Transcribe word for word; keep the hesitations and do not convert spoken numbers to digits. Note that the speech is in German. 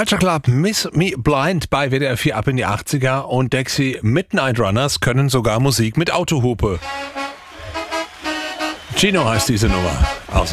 Culture Club, Miss Me Blind bei W D R vier ab in die achtziger und Dexy Midnight Runners können sogar Musik mit Autohupe. Gino heißt diese Nummer. Aus